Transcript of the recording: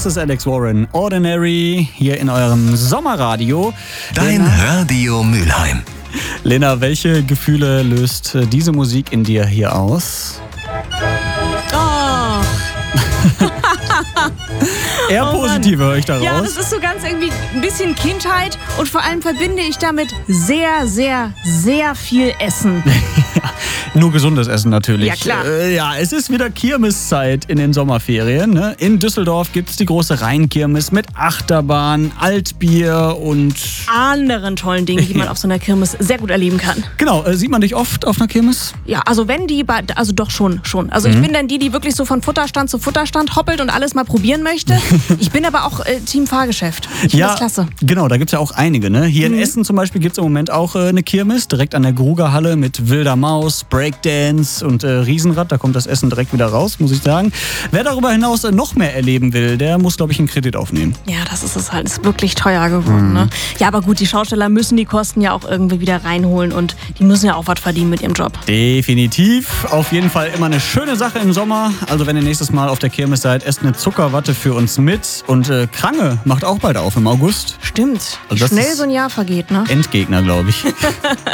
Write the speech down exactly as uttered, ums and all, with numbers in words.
Das ist Alex Warren, Ordinary, hier in eurem Sommerradio. Dein Lena, Radio Mülheim. Lena, welche Gefühle löst diese Musik in dir hier aus? Oh. Eher Oh positive höre ich daraus. Ja, das ist so ganz irgendwie ein bisschen Kindheit und vor allem verbinde ich damit sehr, sehr, sehr viel Essen. Nur gesundes Essen natürlich. Ja, klar. Äh, ja, es ist wieder Kirmeszeit in den Sommerferien. Ne? In Düsseldorf gibt es die große Rheinkirmes mit Achterbahn, Altbier und anderen tollen Dingen, die man auf so einer Kirmes sehr gut erleben kann. Genau, äh, sieht man dich oft auf einer Kirmes? Ja, also wenn die, bei, also doch schon, schon. Also ich bin dann die, die wirklich so von Futterstand zu Futterstand hoppelt und alles mal probieren möchte. Ich bin aber auch äh, Team Fahrgeschäft. Ich finde Ja, das klasse. genau, da gibt es ja auch einige. Ne? Hier Mhm. in Essen zum Beispiel gibt es im Moment auch äh, eine Kirmes, direkt an der Grugerhalle mit Wilder Maus, Breakdance und äh, Riesenrad. Da kommt das Essen direkt wieder raus, muss ich sagen. Wer darüber hinaus äh, noch mehr erleben will, der muss, glaube ich, einen Kredit aufnehmen. Ja, das ist es halt. Ist wirklich teuer geworden. Ne? Ja, aber gut, die Schausteller müssen die Kosten ja auch irgendwie wieder reinholen und die müssen ja auch was verdienen mit ihrem Job. Definitiv. Auf jeden Fall immer eine schöne Sache im Sommer. Also wenn ihr nächstes Mal auf der Kirmes seid, esst eine Zuckerwatte für uns mit. Und äh, Krange macht auch bald auf im August. Stimmt. Wie Also das schnell ist so ein Jahr vergeht, ne? Endgegner, glaube ich.